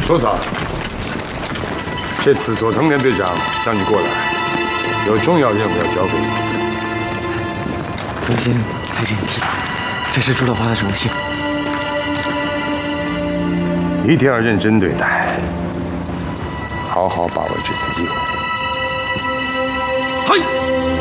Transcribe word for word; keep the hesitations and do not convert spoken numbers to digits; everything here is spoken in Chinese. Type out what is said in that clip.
多少？这次佐藤连队长让你过来，有重要任务要交给你。 多谢太君提拔，这是朱老八的荣幸。 一定要认真对待，好好把握这次机会。 嗨。